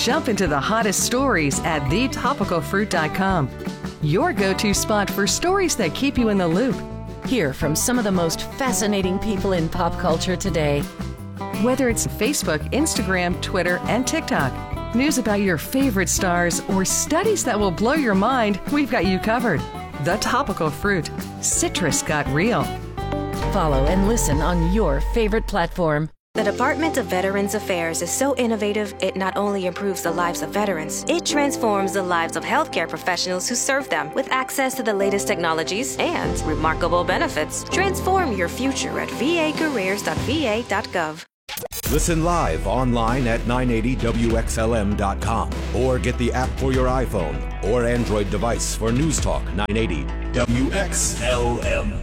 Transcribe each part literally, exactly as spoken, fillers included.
Jump into the hottest stories at the topical fruit dot com. Your go-to spot for stories that keep you in the loop. Hear from some of the most fascinating people in pop culture today. Whether it's Facebook, Instagram, Twitter, and TikTok, news about your favorite stars, or studies that will blow your mind, we've got you covered. The Topical Fruit. Citrus got real. Follow and listen on your favorite platform. The Department of Veterans Affairs is so innovative, it not only improves the lives of veterans, it transforms the lives of healthcare professionals who serve them with access to the latest technologies and remarkable benefits. Transform your future at v a careers dot v a dot gov. Listen live online at nine eighty W X L M dot com or get the app for your iPhone or Android device for News Talk nine eighty W X L M.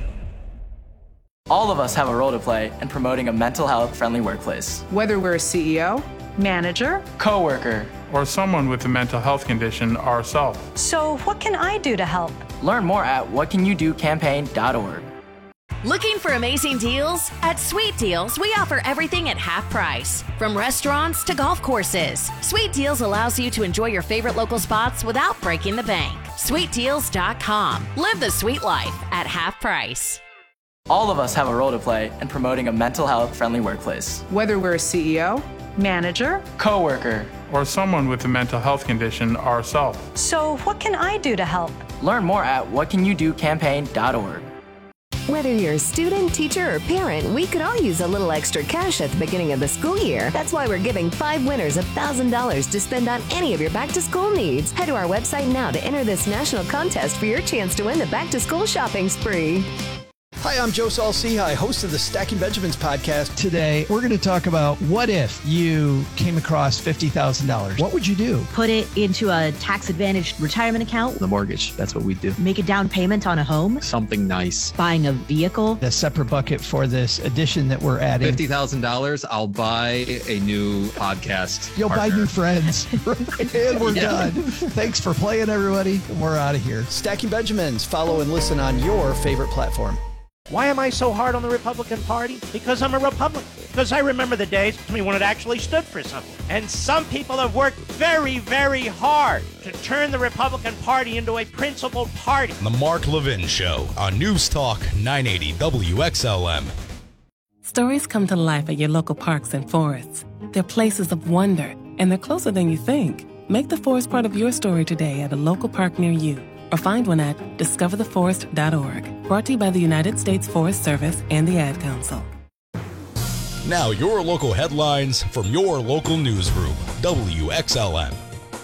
All of us have a role to play in promoting a mental health friendly workplace. Whether we're a C E O, manager, coworker, or someone with a mental health condition ourselves. So what can I do to help? Learn more at what can you do campaign dot org. Looking for amazing deals? At Sweet Deals, we offer everything at half price. From restaurants to golf courses, Sweet Deals allows you to enjoy your favorite local spots without breaking the bank. sweet deals dot com. Live the sweet life at half price. All of us have a role to play in promoting a mental health friendly workplace. Whether we're a C E O, manager, coworker, or someone with a mental health condition ourselves. So what can I do to help? Learn more at what can you do campaign dot org. Whether you're a student, teacher, or parent, we could all use a little extra cash at the beginning of the school year. That's why we're giving five winners one thousand dollars to spend on any of your back-to-school needs. Head to our website now to enter this national contest for your chance to win the back-to-school shopping spree. Hi, I'm Joe Saul-Sehy, host of the Stacking Benjamins podcast. Today, we're going to talk about what if you came across fifty thousand dollars. What would you do? Put it into a tax-advantaged retirement account. The mortgage, that's what we do. Make a down payment on a home. Something nice. Buying a vehicle. A separate bucket for this addition that we're adding. fifty thousand dollars, I'll buy a new podcast You'll partner. buy new friends. And we're yeah. done. Thanks for playing, everybody. We're out of here. Stacking Benjamins. Follow and listen on your favorite platform. Why am I so hard on the Republican Party? Because I'm a Republican. Because I remember the days when it actually stood for something. And some people have worked very, very hard to turn the Republican Party into a principled party. The Mark Levin Show on News Talk nine eighty W X L M. Stories come to life at your local parks and forests. They're places of wonder, and they're closer than you think. Make the forest part of your story today at a local park near you, or find one at discover the forest dot org. Brought to you by the United States Forest Service and the Ad Council. Now your local headlines from your local newsroom, W X L M.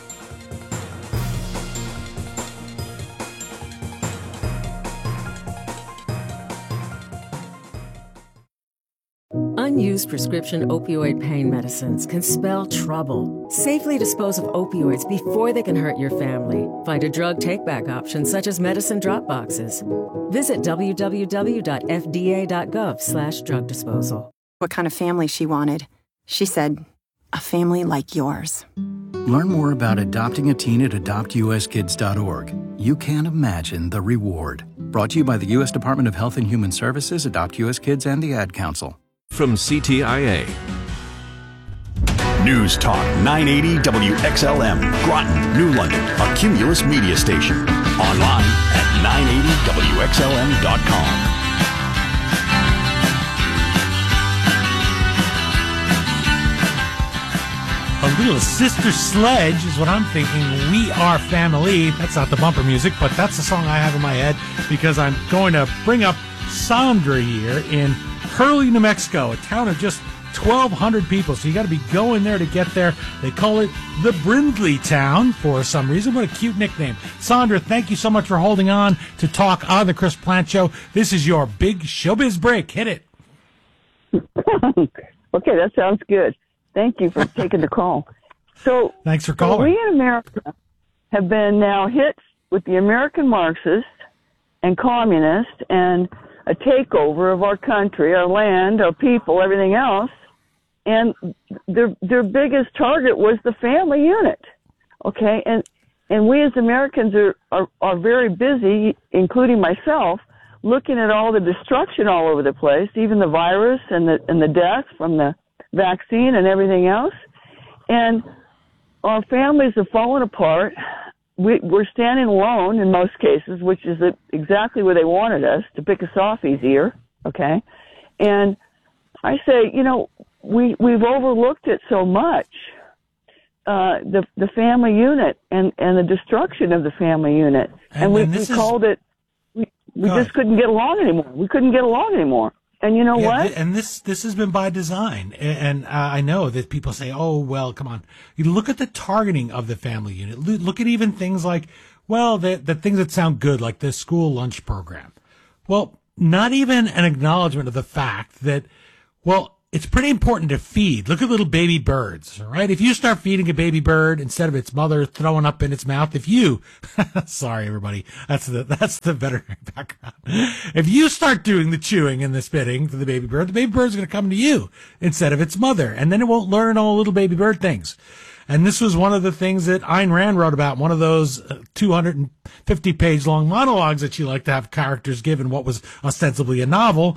Unused prescription opioid pain medicines can spell trouble. Safely dispose of opioids before they can hurt your family. Find a drug take-back option such as medicine drop boxes. Visit w w w dot f d a dot gov slash drug disposal. What kind of family she wanted. She said, a family like yours. Learn more about adopting a teen at adopt u s kids dot org. You can't imagine the reward. Brought to you by the U S Department of Health and Human Services, Adopt U S Kids, and the Ad Council. From C T I A. News Talk nine eighty W X L M, Groton, New London, a Cumulus media station. Online at nine eighty W X L M dot com. A little sister sledge is what I'm thinking. We Are Family. That's not the bumper music, but that's the song I have in my head because I'm going to bring up Sandra here in Hurley, New Mexico, a town of just twelve hundred people. So you got to be going there to get there. They call it the Brindley Town for some reason. What a cute nickname. Sandra, thank you so much for holding on to talk on the Chris Plant Show. This is your big showbiz break. Hit it. Okay, that sounds good. Thank you for taking the call. So, thanks for so calling. we in America have been now hit with the American Marxists and communists and a takeover of our country, our land, our people, everything else. And their their biggest target was the family unit. Okay, and and we as Americans are, are, are very busy, including myself, looking at all the destruction all over the place, even the virus and the and the death from the vaccine and everything else. And our families have fallen apart. We, we're standing alone in most cases, which is exactly where they wanted us, to pick us off easier, okay? And I say, you know, we, we've overlooked it so much, uh, the the family unit and, and the destruction of the family unit. And, and we, we is... called it, we, we just ahead. couldn't get along anymore. We couldn't get along anymore. And you know yeah, what? And this this has been by design. And uh, I know that people say, oh, well, come on. You look at the targeting of the family unit. Look at even things like, well, the, the things that sound good, like the school lunch program. Well, not even an acknowledgement of the fact that, well, it's pretty important to feed. Look at little baby birds, right? If you start feeding a baby bird instead of its mother throwing up in its mouth, if you, sorry everybody, that's the, that's the veterinary background. If you start doing the chewing and the spitting for the baby bird, the baby bird's going to come to you instead of its mother. And then it won't learn all little baby bird things. And this was one of the things that Ayn Rand wrote about, one of those two hundred fifty page long monologues that she liked to have characters give in what was ostensibly a novel.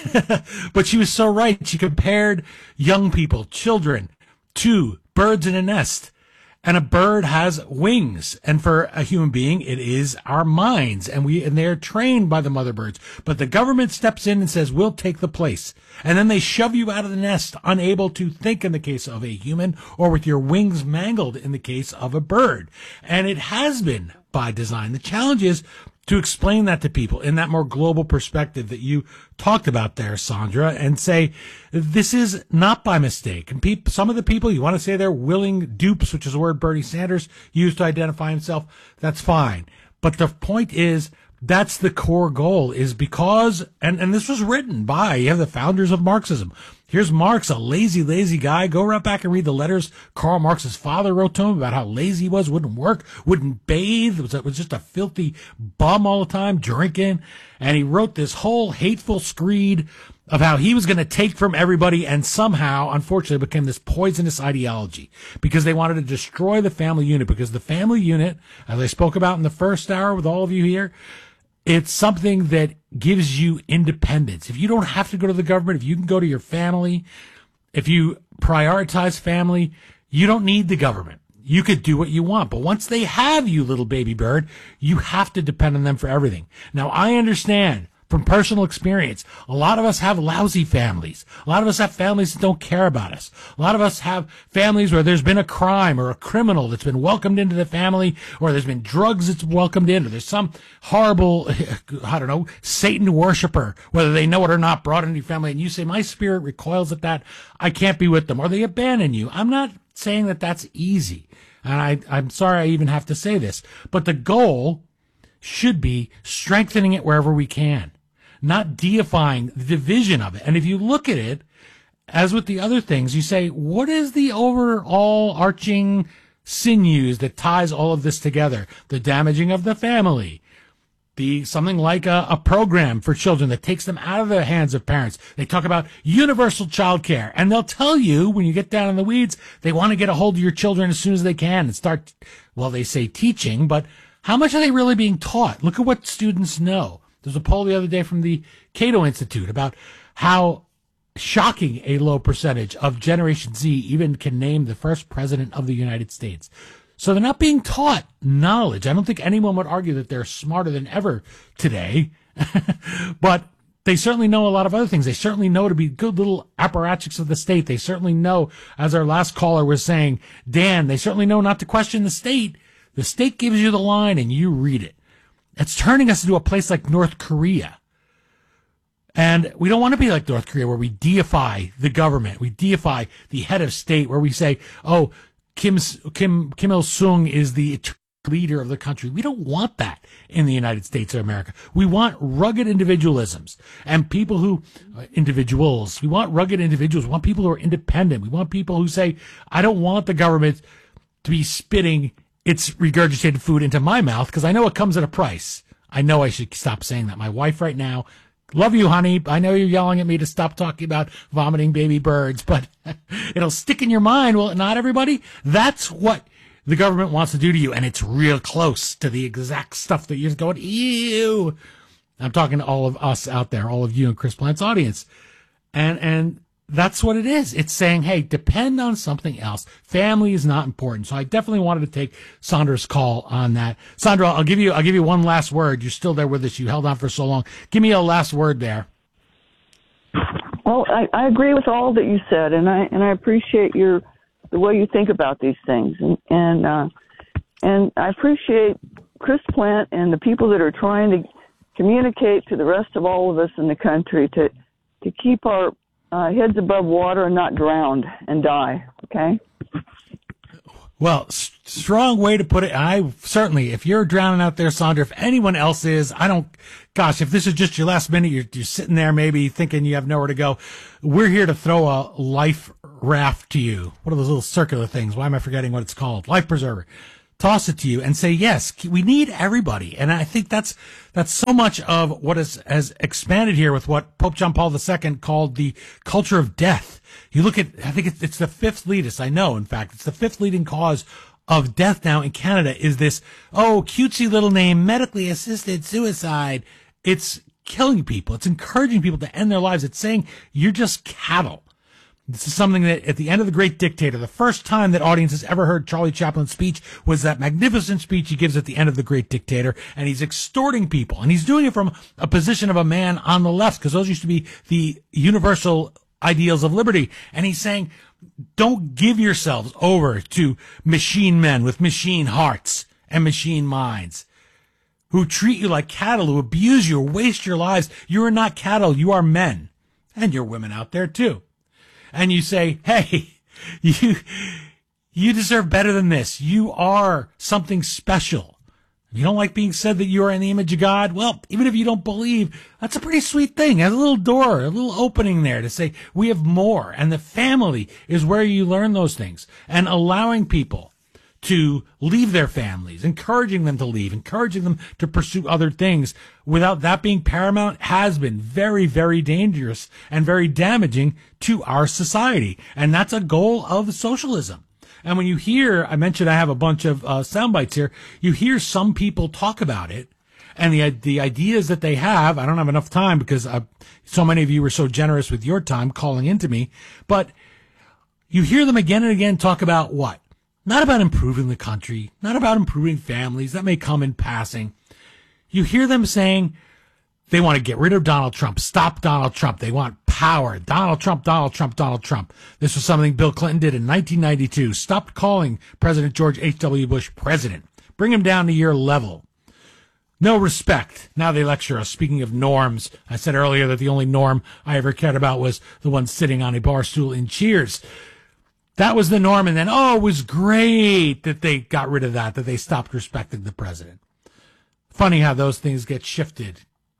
But she was so right. She compared young people, children, to birds in a nest. And a bird has wings. And for a human being, it is our minds. And we, and they're trained by the mother birds. But the government steps in and says, we'll take the place. And then they shove you out of the nest, unable to think in the case of a human, or with your wings mangled in the case of a bird. And it has been by design. The challenge is to explain that to people in that more global perspective that you talked about there, Sandra, and say, this is not by mistake. And people, some of the people, you want to say they're willing dupes, which is a word Bernie Sanders used to identify himself, that's fine. But the point is, that's the core goal, is because, and, and this was written by, you have the founders of Marxism. Here's Marx, a lazy, lazy guy. Go right back and read the letters Karl Marx's father wrote to him about how lazy he was, wouldn't work, wouldn't bathe, was, was just a filthy bum all the time, drinking. And he wrote this whole hateful screed of how he was going to take from everybody, and somehow, unfortunately, became this poisonous ideology because they wanted to destroy the family unit, because the family unit, as I spoke about in the first hour with all of you here, it's something that gives you independence. If you don't have to go to the government, if you can go to your family, if you prioritize family, you don't need the government. You could do what you want. But once they have you, little baby bird, you have to depend on them for everything. Now, I understand from personal experience, a lot of us have lousy families. A lot of us have families that don't care about us. A lot of us have families where there's been a crime or a criminal that's been welcomed into the family, or there's been drugs that's welcomed in, or there's some horrible, I don't know, Satan worshiper, whether they know it or not, brought into your family, and you say, my spirit recoils at that, I can't be with them, or they abandon you. I'm not saying that that's easy, and I, I'm sorry I even have to say this, but the goal should be strengthening it wherever we can, not deifying the division of it. And if you look at it, as with the other things, you say, what is the overall arching sinews that ties all of this together? The damaging of the family, the something like a, a program for children that takes them out of the hands of parents. They talk about universal child care, and they'll tell you when you get down in the weeds, they want to get a hold of your children as soon as they can and start, well, they say teaching, but how much are they really being taught? Look at what students know. There's a poll the other day from the Cato Institute about how shocking a low percentage of Generation Z even can name the first president of the United States. So they're not being taught knowledge. I don't think anyone would argue that they're smarter than ever today, but they certainly know a lot of other things. They certainly know to be good little apparatchiks of the state. They certainly know, as our last caller was saying, Dan, they certainly know not to question the state. The state gives you the line and you read it. It's turning us into a place like North Korea. And we don't want to be like North Korea, where we deify the government. We deify the head of state, where we say, oh, Kim, Kim, Kim Il-sung is the leader of the country. We don't want that in the United States of America. We want rugged individualisms and people who, uh, individuals, we want rugged individuals. We want people who are independent. We want people who say, I don't want the government to be spitting its regurgitated food into my mouth, because I know it comes at a price. I know I should stop saying that. My wife right now, love you, honey. I know you're yelling at me to stop talking about vomiting baby birds, but it'll stick in your mind, will it not, everybody? That's what the government wants to do to you, and it's real close to the exact stuff that you're going, ew. I'm talking to all of us out there, all of you in Chris Plant's audience. And, and that's what it is. It's saying, hey, depend on something else. Family is not important. So I definitely wanted to take Sandra's call on that. Sandra, I'll give you, I'll give you one last word. You're still there with us. You held on for so long. Give me a last word there. Well, I, I agree with all that you said, and I and I appreciate your the way you think about these things, and and uh, and I appreciate Chris Plante and the people that are trying to communicate to the rest of all of us in the country to to keep our uh, heads above water and not drowned and die. Okay. Well, s- strong way to put it. I certainly, if you're drowning out there, Sandra, if anyone else is, I don't, gosh, if this is just your last minute, you're, you're sitting there maybe thinking you have nowhere to go. We're here to throw a life raft to you. What are those little circular things? Why am I forgetting what it's called? Life preserver. Toss it to you and say, yes, we need everybody. And I think that's, that's so much of what is, has expanded here with what Pope John Paul the Second called the culture of death. You look at, I think it's, it's the fifth leadest. I know, in fact, it's the fifth leading cause of death now in Canada is this, oh, cutesy little name, medically assisted suicide. It's killing people. It's encouraging people to end their lives. It's saying you're just cattle. This is something that at the end of The Great Dictator, the first time that audiences ever heard Charlie Chaplin's speech was that magnificent speech he gives at the end of The Great Dictator, and he's extorting people. And he's doing it from a position of a man on the left, because those used to be the universal ideals of liberty. And he's saying, don't give yourselves over to machine men with machine hearts and machine minds who treat you like cattle, who abuse you, or waste your lives. You are not cattle. You are men. And you're women out there too. And you say, hey, you, you deserve better than this. You are something special. If you don't like being said that you are in the image of God, well, even if you don't believe, that's a pretty sweet thing. There's a little door, a little opening there to say we have more. And the family is where you learn those things. And allowing people to leave their families, encouraging them to leave, encouraging them to pursue other things without that being paramount has been very, very dangerous and very damaging to our society. And that's a goal of socialism. And when you hear, I mentioned I have a bunch of uh, sound bites here, you hear some people talk about it and the the ideas that they have. I don't have enough time because uh, so many of you were so generous with your time calling into me, but you hear them again and again talk about what? Not about improving the country, not about improving families. That may come in passing. You hear them saying they want to get rid of Donald Trump, stop Donald Trump. They want power. Donald Trump, Donald Trump, Donald Trump. This was something Bill Clinton did in nineteen ninety-two. Stopped calling President George H W. Bush president. Bring him down to your level. No respect. Now they lecture us. Speaking of norms, I said earlier that the only norm I ever cared about was the one sitting on a bar stool in Cheers. That was the norm, and then, oh, it was great that they got rid of that, that they stopped respecting the president. Funny how those things get shifted.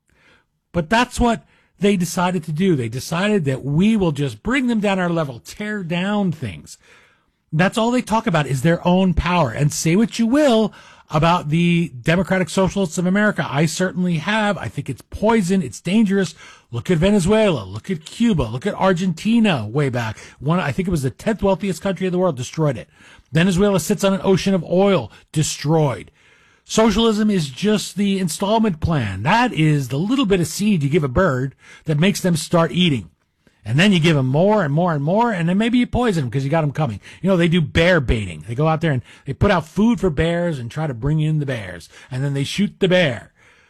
But that's what they decided to do. They decided that we will just bring them down our level, tear down things. That's all they talk about is their own power. And say what you will about the Democratic Socialists of America. I certainly have. I think it's poison. It's dangerous. Look at Venezuela. Look at Cuba. Look at Argentina way back. One, I think it was the tenth wealthiest country in the world, destroyed it. Venezuela sits on an ocean of oil, destroyed. Socialism is just the installment plan. That is the little bit of seed you give a bird that makes them start eating. And then you give them more and more and more, and then maybe you poison them because you got them coming. You know, they do bear baiting. They go out there and they put out food for bears and try to bring in the bears, and then they shoot the bear.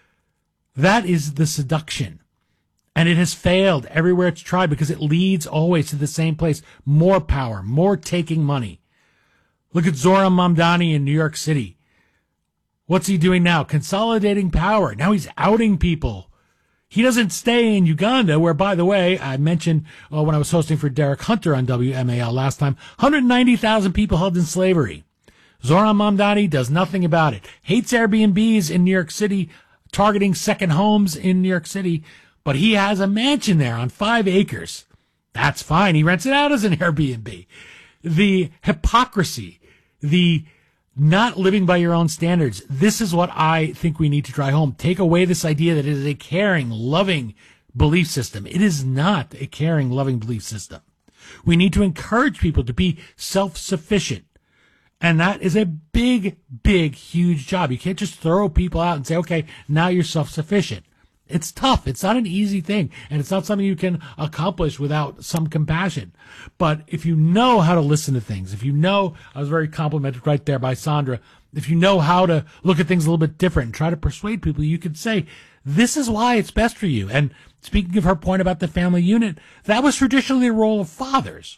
That is the seduction. And it has failed everywhere it's tried because it leads always to the same place. More power, more taking money. Look at Zohran Mamdani in New York City. What's he doing now? Consolidating power. Now he's outing people. He doesn't stay in Uganda, where, by the way, I mentioned uh, when I was hosting for Derek Hunter on W M A L last time, one hundred ninety thousand people held in slavery. Zohran Mamdani does nothing about it. Hates Airbnbs in New York City, targeting second homes in New York City, but he has a mansion there on five acres. That's fine. He rents it out as an Airbnb. The hypocrisy, the not living by your own standards. This is what I think we need to drive home. Take away this idea that it is a caring, loving belief system. It is not a caring, loving belief system. We need to encourage people to be self-sufficient. And that is a big, big, huge job. You can't just throw people out and say, okay, now you're self-sufficient. It's tough. It's not an easy thing, and it's not something you can accomplish without some compassion. But if you know how to listen to things, if you know, I was very complimented right there by Sandra, if you know how to look at things a little bit different and try to persuade people, you could say, this is why it's best for you. And speaking of her point about the family unit, that was traditionally the role of fathers.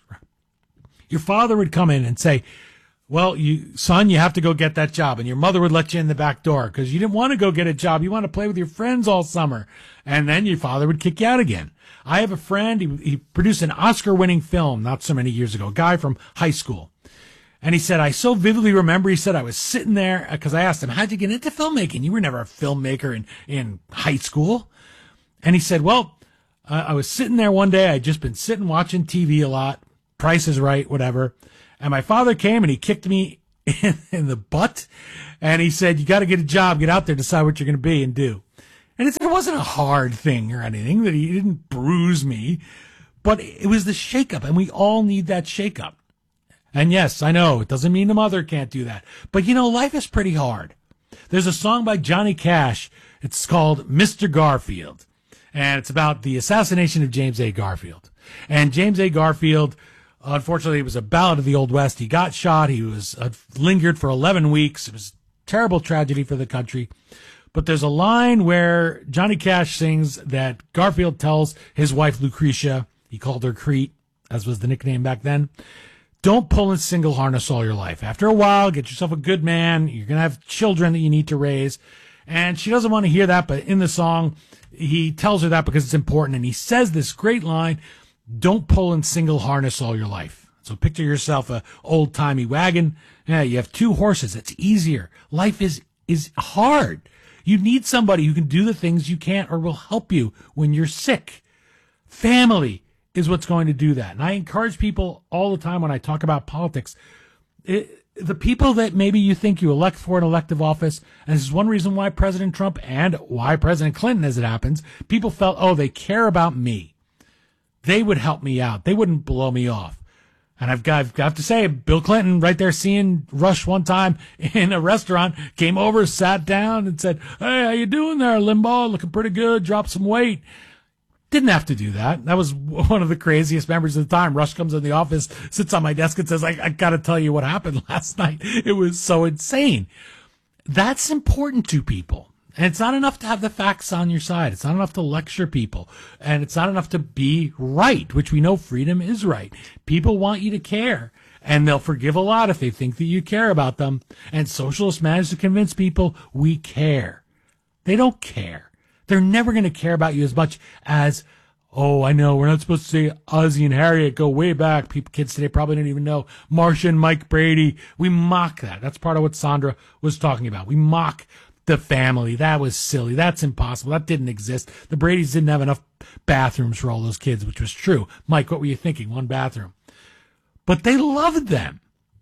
Your father would come in and say, well, you, son, you have to go get that job. And your mother would let you in the back door because you didn't want to go get a job. You want to play with your friends all summer. And then your father would kick you out again. I have a friend, he, he produced an Oscar-winning film not so many years ago, a guy from high school. And he said, I so vividly remember, he said, I was sitting there because I asked him, how'd you get into filmmaking? You were never a filmmaker in, in high school. And he said, well, uh, I was sitting there one day. I'd just been sitting watching T V a lot. Price is Right, whatever. And my father came and he kicked me in, in the butt. And he said, you got to get a job, get out there, decide what you're going to be and do. And it wasn't a hard thing or anything, that he didn't bruise me, but it was the shakeup. And we all need that shakeup. And yes, I know it doesn't mean the mother can't do that, but you know, life is pretty hard. There's a song by Johnny Cash. It's called Mister Garfield, and it's about the assassination of James A. Garfield. And James A. Garfield, unfortunately, it was a ballad of the Old West. He got shot. He was uh, lingered for eleven weeks. It was a terrible tragedy for the country. But there's a line where Johnny Cash sings that Garfield tells his wife Lucretia, he called her Crete, as was the nickname back then, don't pull in single harness all your life. After a while, get yourself a good man. You're going to have children that you need to raise. And she doesn't want to hear that, but in the song, he tells her that because it's important. And he says this great line, don't pull in single harness all your life. So picture yourself a old-timey wagon. Yeah, you have two horses. It's easier. Life is, is hard. You need somebody who can do the things you can't or will help you when you're sick. Family is what's going to do that. And I encourage people all the time when I talk about politics, it, the people that maybe you think you elect for an elective office, and this is one reason why President Trump and why President Clinton, as it happens, people felt, oh, they care about me. They would help me out. They wouldn't blow me off. And I've got, I've got to say, Bill Clinton right there seeing Rush one time in a restaurant, came over, sat down and said, hey, how you doing there, Limbaugh? Looking pretty good. Dropped some weight. Didn't have to do that. That was one of the craziest memories of the time. Rush comes in the office, sits on my desk and says, I, I got to tell you what happened last night. It was so insane. That's important to people. And it's not enough to have the facts on your side. It's not enough to lecture people. And it's not enough to be right, which we know freedom is right. People want you to care. And they'll forgive a lot if they think that you care about them. And socialists manage to convince people we care. They don't care. They're never going to care about you as much as, oh, I know, we're not supposed to say Ozzie and Harriet go way back. People, kids today probably don't even know Marsha and Mike Brady. We mock that. That's part of what Sandra was talking about. We mock the family. That was silly. That's impossible. That didn't exist. The Bradys didn't have enough bathrooms for all those kids, which was true. Mike, what were you thinking? One bathroom. But they loved them.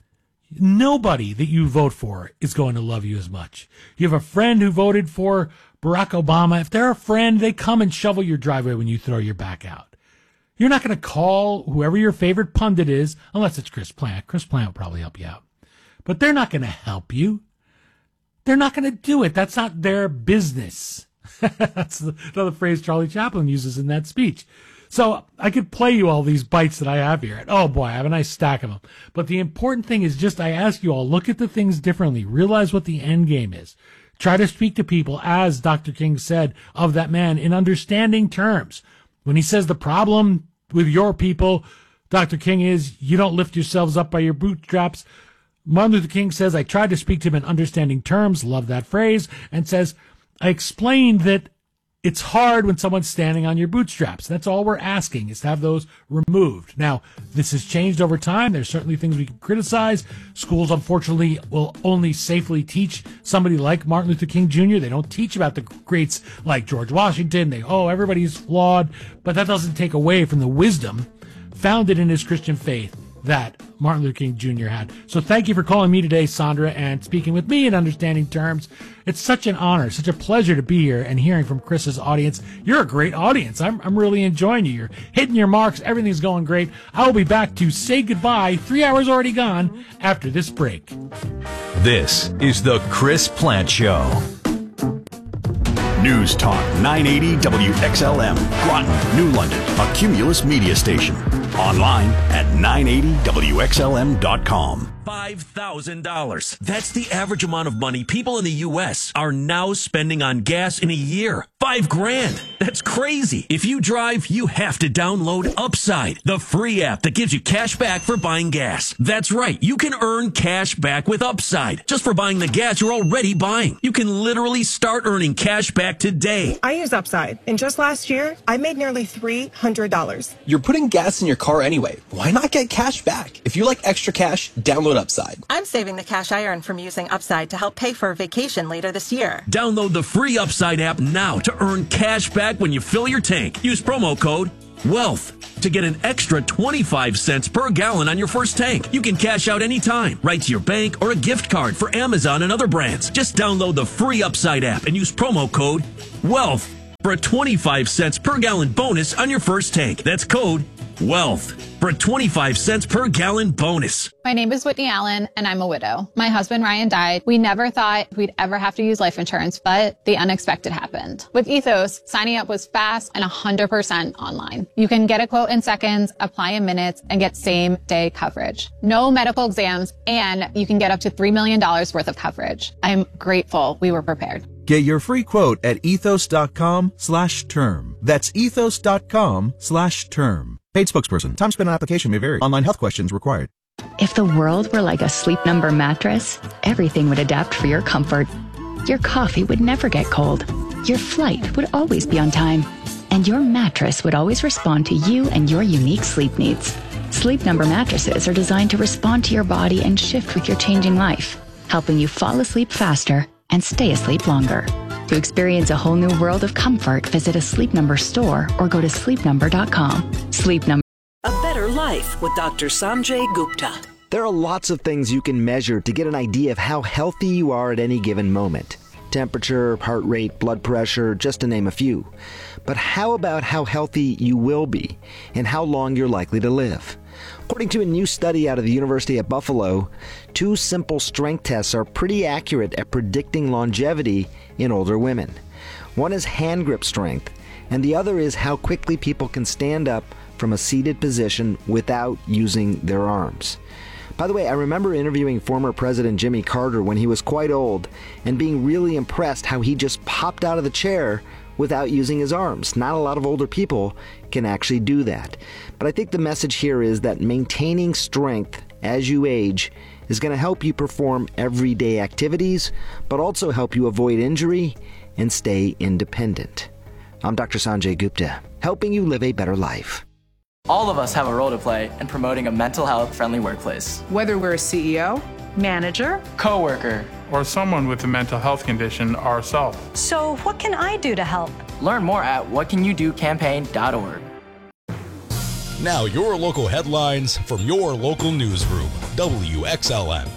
Nobody that you vote for is going to love you as much. You have a friend who voted for Barack Obama. If they're a friend, they come and shovel your driveway when you throw your back out. You're not going to call whoever your favorite pundit is, unless it's Chris Plant. Chris Plant will probably help you out. But they're not going to help you. They're not going to do it. That's not their business. That's another phrase Charlie Chaplin uses in that speech. So I could play you all these bites that I have here. And oh boy, I have a nice stack of them. But the important thing is just I ask you all, look at the things differently. Realize what the end game is. Try to speak to people, as Doctor King said of that man, in understanding terms. When he says the problem with your people, Doctor King, is you don't lift yourselves up by your bootstraps. Martin Luther King says, I tried to speak to him in understanding terms, love that phrase, and says, I explained that it's hard when someone's standing on your bootstraps. That's all we're asking, is to have those removed. Now, this has changed over time. There's certainly things we can criticize. Schools, unfortunately, will only safely teach somebody like Martin Luther King Junior They don't teach about the greats like George Washington. They, oh, everybody's flawed. But that doesn't take away from the wisdom founded in his Christian faith that Martin Luther King Junior had. So thank you for calling me today, Sandra, and speaking with me in understanding terms. It's such an honor, such a pleasure to be here and hearing from Chris's audience. You're a great audience. I'm, I'm really enjoying you. You're hitting your marks. Everything's going great. I will be back to say goodbye, three hours already gone, after this break. This is the Chris Plant Show. News Talk nine eighty W X L M, Groton, New London, a Cumulus media station. Online at nine eighty W X L M dot com. five thousand dollars. That's the average amount of money people in the U S are now spending on gas in a year. Five grand. That's crazy. If you drive, you have to download Upside, the free app that gives you cash back for buying gas. That's right. You can earn cash back with Upside just for buying the gas you're already buying. You can literally start earning cash back today. I use Upside, and just last year, I made nearly three hundred dollars. You're putting gas in your car anyway. Why not get cash back? If you like extra cash, download Upside. I'm saving the cash I earn from using Upside to help pay for a vacation later this year. Download the free Upside app now to earn cash back when you fill your tank. Use promo code WEALTH to get an extra twenty-five cents per gallon on your first tank. You can cash out anytime, right to your bank or a gift card for Amazon and other brands. Just download the free Upside app and use promo code WEALTH for a twenty-five cents per gallon bonus on your first tank. That's code WEALTH for a twenty-five cents per gallon bonus. My name is Whitney Allen, and I'm a widow. My husband, Ryan, died. We never thought we'd ever have to use life insurance, but the unexpected happened. With Ethos, signing up was fast and one hundred percent online. You can get a quote in seconds, apply in minutes, and get same-day coverage. No medical exams, and you can get up to three million dollars worth of coverage. I'm grateful we were prepared. Get your free quote at ethos.com slash term. That's ethos.com slash term. Paid spokesperson. Time spent on application may vary. Online health questions required. If the world were like a Sleep Number mattress, everything would adapt for your comfort. Your coffee would never get cold. Your flight would always be on time. And your mattress would always respond to you and your unique sleep needs. Sleep Number mattresses are designed to respond to your body and shift with your changing life, helping you fall asleep faster and stay asleep longer. To experience a whole new world of comfort, visit a Sleep Number store or go to sleep number dot com. Sleep Number. A better life with Doctor Sanjay Gupta. There are lots of things you can measure to get an idea of how healthy you are at any given moment. Temperature, heart rate, blood pressure, just to name a few. But how about how healthy you will be and how long you're likely to live? According to a new study out of the University at Buffalo, two simple strength tests are pretty accurate at predicting longevity in older women. One is hand grip strength, and the other is how quickly people can stand up from a seated position without using their arms. By the way, I remember interviewing former President Jimmy Carter when he was quite old and being really impressed how he just popped out of the chair without using his arms. Not a lot of older people can actually do that. But I think the message here is that maintaining strength as you age is going to help you perform everyday activities, but also help you avoid injury and stay independent. I'm Doctor Sanjay Gupta, helping you live a better life. All of us have a role to play in promoting a mental health friendly workplace. Whether we're a C E O, manager, coworker, or someone with a mental health condition ourselves. So what can I do to help? Learn more at what can you do campaign dot org. Now your local headlines from your local newsroom, W X L M.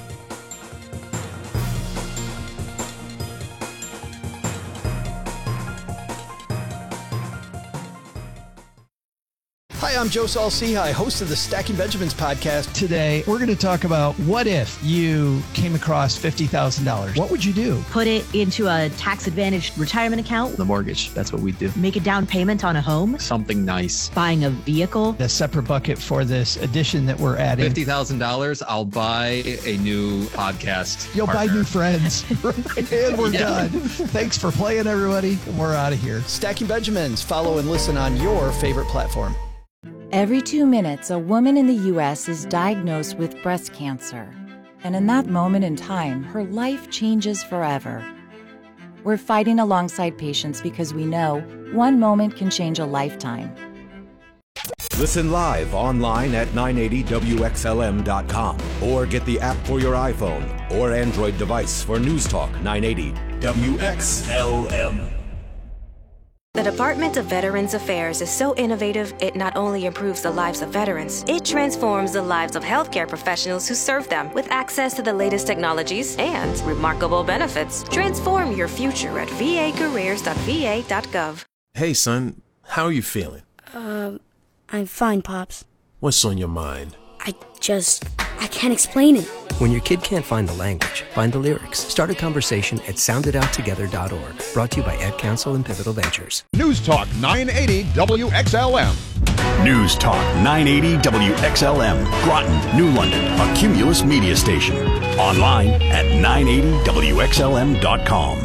Hi, I'm Joe Saul-Sehy, host of the Stacking Benjamins podcast. Today, we're going to talk about what if you came across fifty thousand dollars? What would you do? Put it into a tax-advantaged retirement account. The mortgage, that's what we do. Make a down payment on a home. Something nice. Buying a vehicle. A separate bucket for this addition that we're adding. fifty thousand dollars, I'll buy a new podcast You'll partner. buy new friends. And we're yeah. done. Thanks for playing, everybody. We're out of here. Stacking Benjamins. Follow and listen on your favorite platform. Every two minutes, a woman in the U S is diagnosed with breast cancer. And in that moment in time, her life changes forever. We're fighting alongside patients because we know one moment can change a lifetime. Listen live online at nine eighty W X L M dot com or get the app for your iPhone or Android device for News Talk nine eighty W X L M. The Department of Veterans Affairs is so innovative, it not only improves the lives of veterans, it transforms the lives of healthcare professionals who serve them with access to the latest technologies and remarkable benefits. Transform your future at v a careers dot v a dot gov. Hey, son, how are you feeling? Um, I'm fine, Pops. What's on your mind? I just I can't explain it. When your kid can't find the language, find the lyrics. Start a conversation at sound it out together dot org. Brought to you by Ad Council and Pivotal Ventures. News Talk nine eighty W X L M. News Talk nine eighty W X L M. Groton, New London, a Cumulus media station. Online at nine eighty W X L M dot com.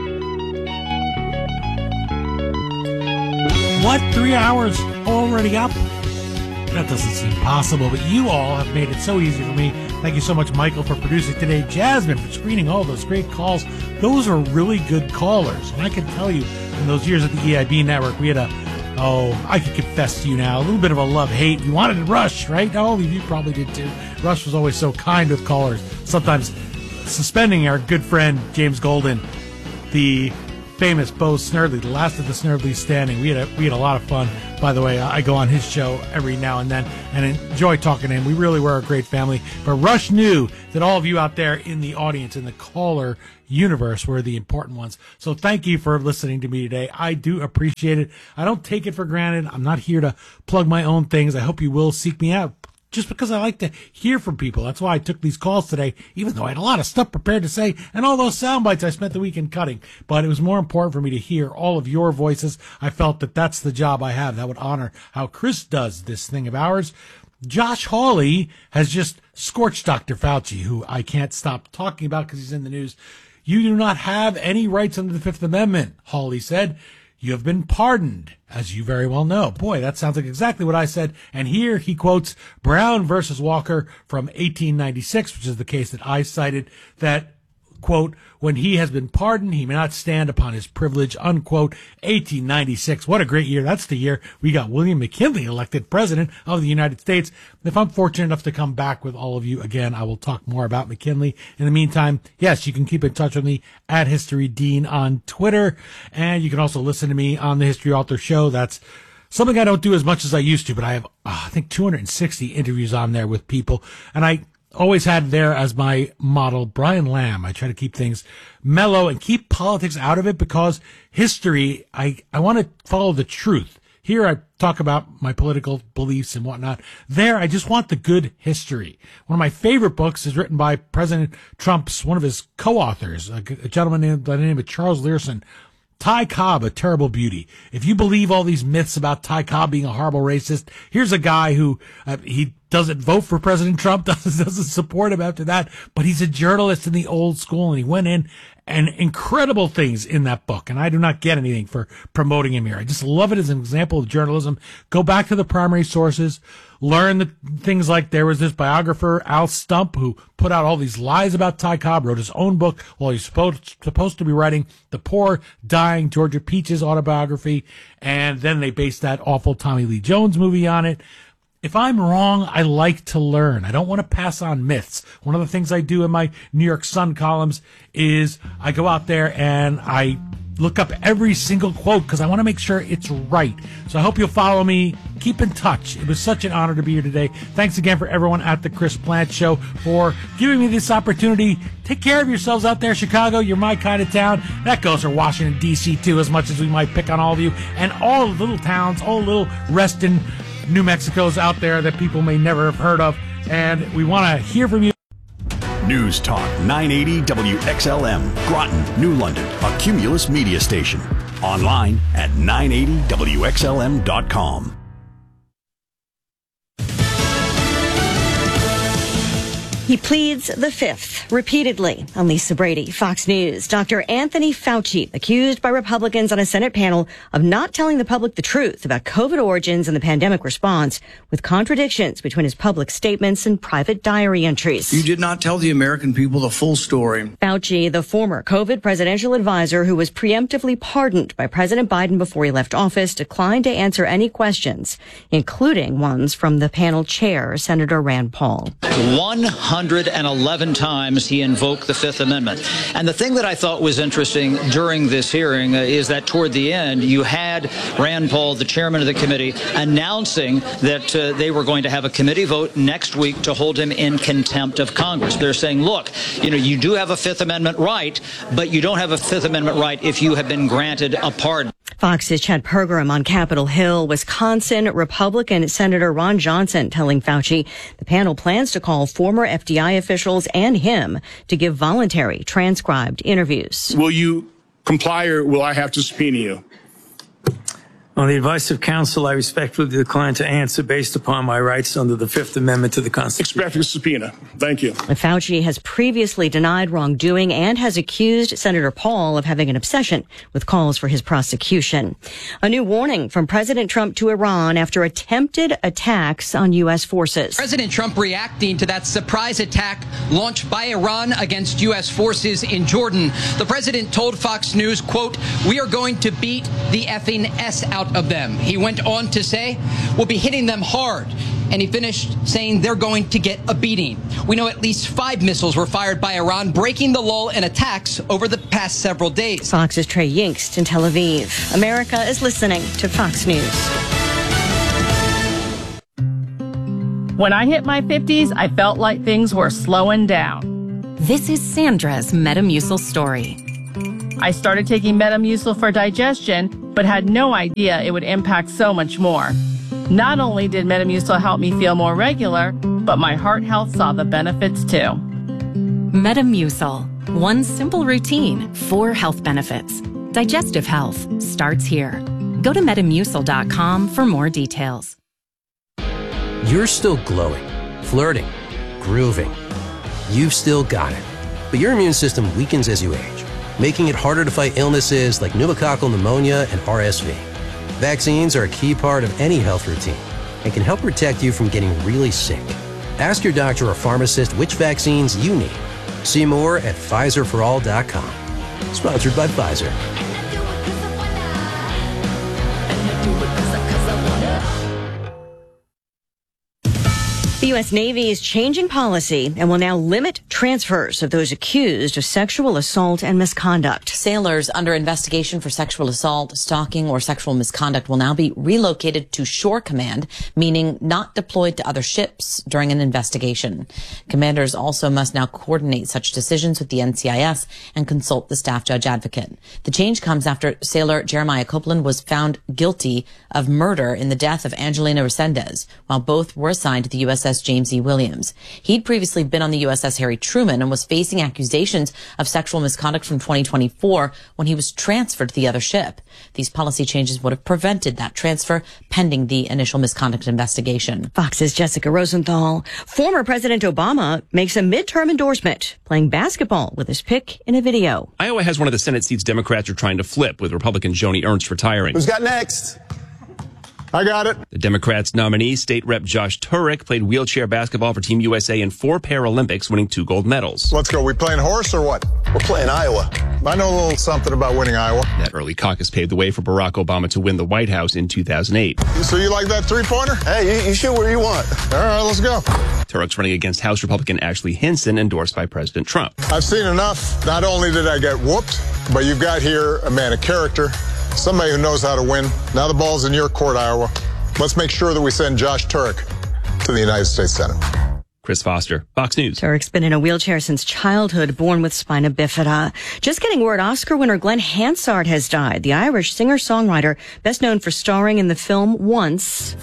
What? Three hours already up? That doesn't seem possible, but you all have made it so easy for me. Thank you so much, Michael, for producing today. Jasmine, for screening all those great calls. Those are really good callers. And I can tell you, in those years at the E I B network, we had a, oh, I can confess to you now, a little bit of a love-hate. You wanted Rush, right? All of you probably did too. Rush was always so kind with callers, sometimes suspending our good friend James Golden, the famous Bo Snerdley, the last of the Snerdleys standing. We had a, we had a lot of fun. By the way, I go on his show every now and then and enjoy talking to him. We really were a great family. But Rush knew that all of you out there in the audience, in the caller universe, were the important ones. So thank you for listening to me today. I do appreciate it. I don't take it for granted. I'm not here to plug my own things. I hope you will seek me out, just because I like to hear from people. That's why I took these calls today, even though I had a lot of stuff prepared to say, and all those sound bites I spent the weekend cutting. But it was more important for me to hear all of your voices. I felt that that's the job I have. That would honor how Chris does this thing of ours. Josh Hawley has just scorched Doctor Fauci, who I can't stop talking about because he's in the news. You do not have any rights under the Fifth Amendment, Hawley said. You have been pardoned, as you very well know. Boy, that sounds like exactly what I said. And here he quotes Brown versus Walker from eighteen ninety-six, which is the case that I cited, that, quote, when he has been pardoned, he may not stand upon his privilege, unquote. eighteen ninety-six. What a great year. That's the year we got William McKinley elected president of the United States. If I'm fortunate enough to come back with all of you again, I will talk more about McKinley. In the meantime, yes, you can keep in touch with me at History Dean on Twitter. And you can also listen to me on the History Author Show. That's something I don't do as much as I used to, but I have, oh, I think, two hundred sixty interviews on there with people. And I always had there as my model Brian Lamb. I try to keep things mellow and keep politics out of it because history, I, I want to follow the truth. Here I talk about my political beliefs and whatnot. There I just want the good history. One of my favorite books is written by President Trump's, one of his co-authors, a, a gentleman named, by the name of Charles Learson. Ty Cobb, A Terrible Beauty. If you believe all these myths about Ty Cobb being a horrible racist, here's a guy who, uh, he doesn't vote for President Trump, doesn't, doesn't support him after that, but he's a journalist in the old school, and he went in and incredible things in that book. And I do not get anything for promoting him here. I just love it as an example of journalism. Go back to the primary sources, learn the things like there was this biographer, Al Stump, who put out all these lies about Ty Cobb, wrote his own book while he's supposed, supposed to be writing the poor, dying Georgia Peach's autobiography. And then they based that awful Tommy Lee Jones movie on it. If I'm wrong, I like to learn. I don't want to pass on myths. One of the things I do in my New York Sun columns is I go out there and I look up every single quote because I want to make sure it's right. So I hope you'll follow me. Keep in touch. It was such an honor to be here today. Thanks again for everyone at the Chris Plante Show for giving me this opportunity. Take care of yourselves out there, Chicago. You're my kind of town. That goes for Washington, D C too, as much as we might pick on all of you. And all the little towns, all the little resting New Mexico's out there that people may never have heard of. And we want to hear from you. News Talk nine eighty W X L M, Groton, New London, a Cumulus media station. Online at nine eighty W X L M dot com. He pleads the fifth repeatedly. I'm Lisa Brady, Fox News. Doctor Anthony Fauci, accused by Republicans on a Senate panel of not telling the public the truth about COVID origins and the pandemic response, with contradictions between his public statements and private diary entries. You did not tell the American people the full story. Fauci, the former COVID presidential advisor who was preemptively pardoned by President Biden before he left office, declined to answer any questions, including ones from the panel chair, Senator Rand Paul. one hundred eleven times he invoked the Fifth Amendment. And the thing that I thought was interesting during this hearing uh, is that toward the end, you had Rand Paul, the chairman of the committee, announcing that uh, they were going to have a committee vote next week to hold him in contempt of Congress. They're saying, look, you know, you do have a Fifth Amendment right, but you don't have a Fifth Amendment right if you have been granted a pardon. Fox's Chad Pergram on Capitol Hill, Wisconsin. Republican Senator Ron Johnson telling Fauci the panel plans to call former F D I officials and him to give voluntary transcribed interviews. Will you comply or will I have to subpoena you? On the advice of counsel, I respectfully decline to answer based upon my rights under the Fifth Amendment to the Constitution. Expect a subpoena. Thank you. Fauci has previously denied wrongdoing and has accused Senator Paul of having an obsession with calls for his prosecution. A new warning from President Trump to Iran after attempted attacks on U S forces. President Trump reacting to that surprise attack launched by Iran against U S forces in Jordan. The president told Fox News, quote, "We are going to beat the effing S out of them." He went on to say, "We'll be hitting them hard." And he finished saying they're going to get a beating. We know at least five missiles were fired by Iran, breaking the lull in attacks over the past several days. Fox's Trey Yingst in Tel Aviv. America is listening to Fox News. When I hit my fifties, I felt like things were slowing down. This is Sandra's Metamucil story. I started taking Metamucil for digestion, but had no idea it would impact so much more. Not only did Metamucil help me feel more regular, but my heart health saw the benefits too. Metamucil. One simple routine, four health benefits. Digestive health starts here. Go to metamucil dot com for more details. You're still glowing, flirting, grooving. You've still got it. But your immune system weakens as you age, making it harder to fight illnesses like pneumococcal pneumonia and R S V. Vaccines are a key part of any health routine and can help protect you from getting really sick. Ask your doctor or pharmacist which vaccines you need. See more at Pfizer for all dot com. Sponsored by Pfizer. The U S Navy is changing policy and will now limit transfers of those accused of sexual assault and misconduct. Sailors under investigation for sexual assault, stalking, or sexual misconduct will now be relocated to Shore Command, meaning not deployed to other ships during an investigation. Commanders also must now coordinate such decisions with the N C I S and consult the staff judge advocate. The change comes after sailor Jeremiah Copeland was found guilty of murder in the death of Angelina Resendez, while both were assigned to the U S S James E. Williams. He'd previously been on the U S S Harry Truman and was facing accusations of sexual misconduct from twenty twenty-four when he was transferred to the other ship. These policy changes would have prevented that transfer pending the initial misconduct investigation. Fox's Jessica Rosenthal. Former President Obama makes a midterm endorsement, playing basketball with his pick in a video. Iowa has one of the Senate seats Democrats are trying to flip, with Republican Joni Ernst retiring. Who's got next? I got it. The Democrats' nominee, State Rep Josh Turek, played wheelchair basketball for Team U S A in four Paralympics, winning two gold medals. Let's go. We playing horse or what? We're playing Iowa. I know a little something about winning Iowa. That early caucus paved the way for Barack Obama to win the White House in two thousand eight. So you like that three-pointer? Hey, you, you shoot where you want. All right, let's go. Turek's running against House Republican Ashley Hinson, endorsed by President Trump. I've seen enough. Not only did I get whooped, but you've got here a man of character, somebody who knows how to win. Now the ball's in your court, Iowa. Let's make sure that we send Josh Turek to the United States Senate. Chris Foster, Fox News. Turek's been in a wheelchair since childhood, born with spina bifida. Just getting word, Oscar winner Glenn Hansard has died. The Irish singer-songwriter, best known for starring in the film Once.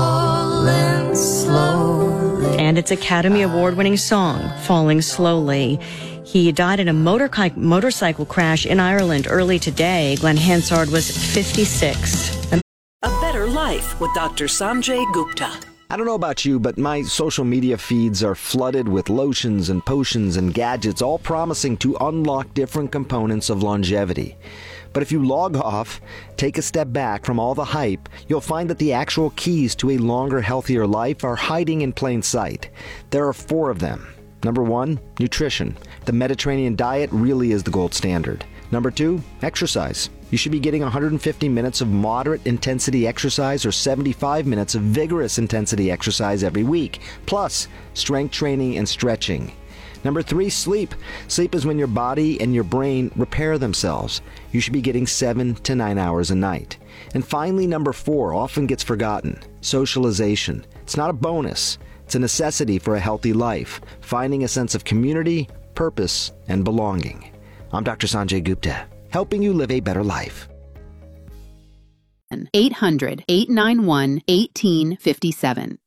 Falling slowly. And its Academy Award-winning song, Falling Slowly. He died in a motor- motorcycle crash in Ireland early today. Glenn Hansard was fifty-six. A better life with Doctor Sanjay Gupta. I don't know about you, but my social media feeds are flooded with lotions and potions and gadgets, all promising to unlock different components of longevity. But if you log off, take a step back from all the hype, you'll find that the actual keys to a longer, healthier life are hiding in plain sight. There are four of them. Number one, nutrition. The Mediterranean diet really is the gold standard. Number two, exercise. You should be getting one hundred fifty minutes of moderate intensity exercise or seventy-five minutes of vigorous intensity exercise every week, plus strength training and stretching. Number three, sleep. Sleep is when your body and your brain repair themselves. You should be getting seven to nine hours a night. And finally, number four, often gets forgotten, socialization. It's not a bonus. It's a necessity for a healthy life, finding a sense of community, purpose, and belonging. I'm Doctor Sanjay Gupta, helping you live a better life. eight hundred, eight nine one, one eight five seven.